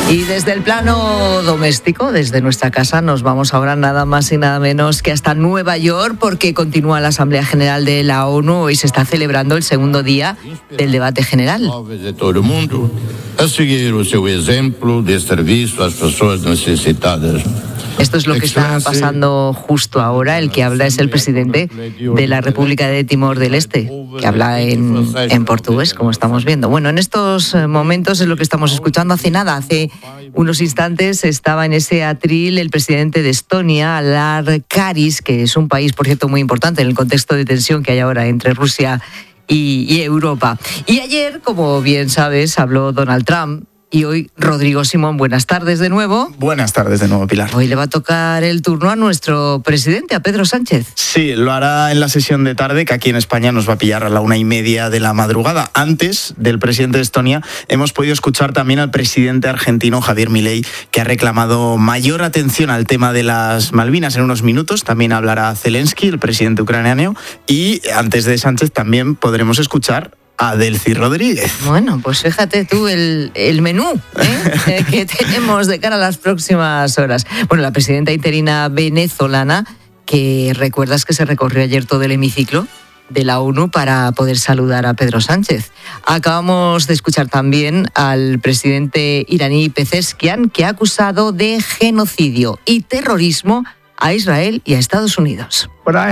Y desde el plano doméstico, desde nuestra casa, nos vamos ahora nada más y nada menos que hasta Nueva York, porque continúa la Asamblea General de la ONU y se está celebrando el segundo día del debate general. De todo el mundo a seguir su ejemplo de servicio a las personas necesitadas. Esto es lo que está pasando justo ahora. El que habla es el presidente de la República de Timor del Este, que habla en portugués, como estamos viendo. Bueno, en estos momentos es lo que estamos escuchando. Hace unos instantes estaba en ese atril el presidente de Estonia, Alar Karis, que es un país, por cierto, muy importante en el contexto de tensión que hay ahora entre Rusia y Europa. Y ayer, como bien sabes, habló Donald Trump. Y hoy, Rodrigo Simón, buenas tardes de nuevo. Buenas tardes de nuevo, Pilar. Hoy le va a tocar el turno a nuestro presidente, a Pedro Sánchez. Sí, lo hará en la sesión de tarde, que aquí en España nos va a pillar a la 1:30 de la madrugada. Antes del presidente de Estonia, hemos podido escuchar también al presidente argentino, Javier Milei, que ha reclamado mayor atención al tema de las Malvinas. En unos minutos también hablará Zelensky, el presidente ucraniano, y antes de Sánchez también podremos escuchar a Delcy Rodríguez. Bueno, pues fíjate tú el menú que tenemos de cara a las próximas horas. Bueno, la presidenta interina venezolana, que recuerdas que se recorrió ayer todo el hemiciclo de la ONU para poder saludar a Pedro Sánchez. Acabamos de escuchar también al presidente iraní Pezeshkian, que ha acusado de genocidio y terrorismo a Israel y a Estados Unidos.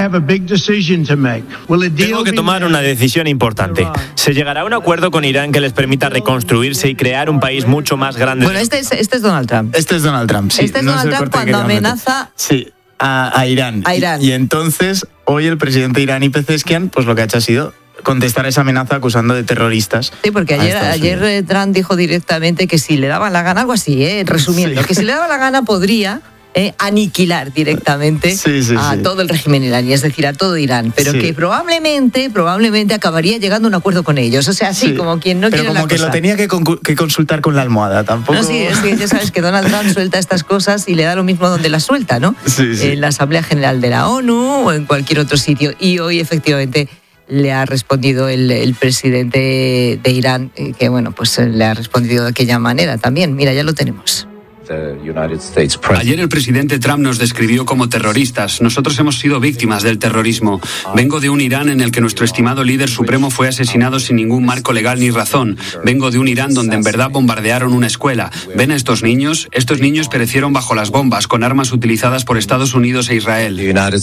Tengo que tomar una decisión importante. ¿Se llegará a un acuerdo con Irán que les permita reconstruirse y crear un país mucho más grande? Bueno, este es Donald Trump. Este es Donald Trump, sí. Este es Donald Trump cuando amenaza... Sí, a Irán. A Irán. Y entonces, hoy el presidente iraní Pezeshkian, pues lo que ha hecho ha sido contestar esa amenaza acusando de terroristas. Sí, porque ayer Trump dijo directamente que si le daba la gana, algo así, resumiendo, sí, que si le daba la gana podría aniquilar directamente a todo el régimen iraní, es decir, a todo Irán, pero que probablemente acabaría llegando a un acuerdo con ellos, o sea, así como quien no quiere la cosa. Pero como que lo tenía que consultar con la almohada, tampoco... No, sí, es que ya sabes que Donald Trump suelta estas cosas y le da lo mismo donde las suelta, ¿no? Sí. En la Asamblea General de la ONU o en cualquier otro sitio, y hoy efectivamente le ha respondido el presidente de Irán, que bueno, pues le ha respondido de aquella manera también. Mira, ya lo tenemos. Ayer el presidente Trump nos describió como terroristas. Nosotros hemos sido víctimas del terrorismo. Vengo de un Irán en el que nuestro estimado líder supremo fue asesinado sin ningún marco legal ni razón. Vengo de un Irán donde en verdad bombardearon una escuela. ¿Ven a estos niños? Estos niños perecieron bajo las bombas con armas utilizadas por Estados Unidos e Israel.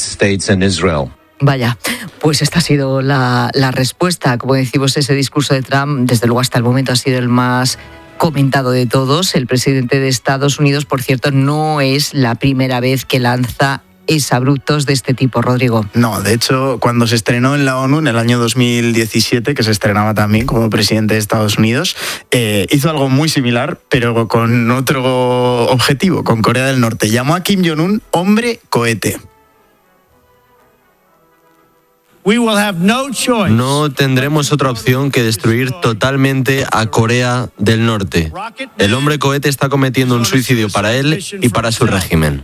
Vaya, pues esta ha sido la respuesta. Como decimos, ese discurso de Trump, desde luego hasta el momento ha sido el más comentado de todos. El presidente de Estados Unidos, por cierto, no es la primera vez que lanza exabruptos de este tipo, Rodrigo. No, de hecho, cuando se estrenó en la ONU en el año 2017, que se estrenaba también como presidente de Estados Unidos, hizo algo muy similar, pero con otro objetivo, con Corea del Norte. Llamó a Kim Jong-un hombre cohete. No tendremos otra opción que destruir totalmente a Corea del Norte. El hombre cohete está cometiendo un suicidio para él y para su régimen.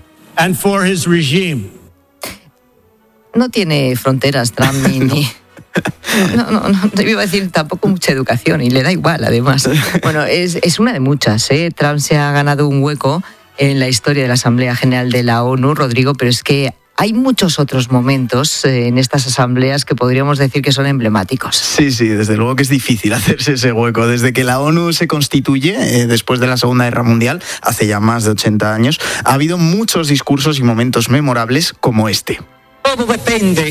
No tiene fronteras, Trump, ni... No, te iba a decir tampoco mucha educación y le da igual, además. Bueno, es una de muchas, Trump se ha ganado un hueco en la historia de la Asamblea General de la ONU, Rodrigo, pero es que hay muchos otros momentos en estas asambleas que podríamos decir que son emblemáticos. Sí, desde luego que es difícil hacerse ese hueco. Desde que la ONU se constituye, después de la Segunda Guerra Mundial, hace ya más de 80 años, ha habido muchos discursos y momentos memorables como este. Todo depende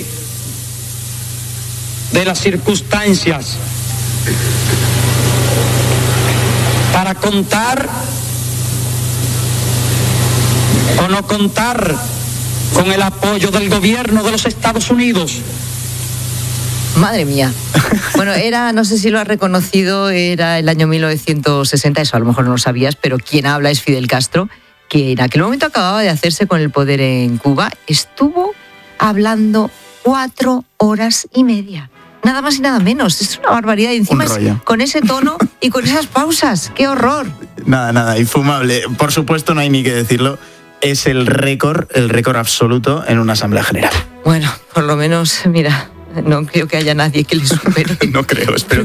de las circunstancias. Para contar o no contar con el apoyo del gobierno de los Estados Unidos. Madre mía. Bueno, no sé si lo has reconocido, era el año 1960, eso a lo mejor no lo sabías, pero quien habla es Fidel Castro, que en aquel momento acababa de hacerse con el poder en Cuba. Estuvo hablando 4 horas y media. Nada más y nada menos. Es una barbaridad. Y encima con ese tono y con esas pausas. ¡Qué horror! Nada, infumable. Por supuesto, no hay ni que decirlo. Es el récord absoluto en una asamblea general. Bueno, por lo menos, mira, no creo que haya nadie que le supere. No creo, espero.